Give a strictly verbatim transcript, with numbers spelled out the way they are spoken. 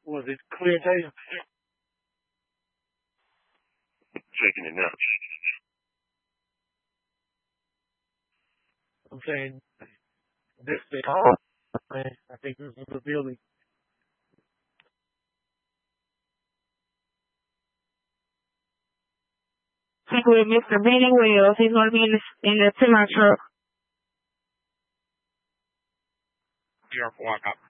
Was it clear, Taser? Checking it now. I'm saying this thing. Oh, man, I think this is the building. Speak with Mister Benny Wells. He's going to be in the, in the semi truck. Zero four, I got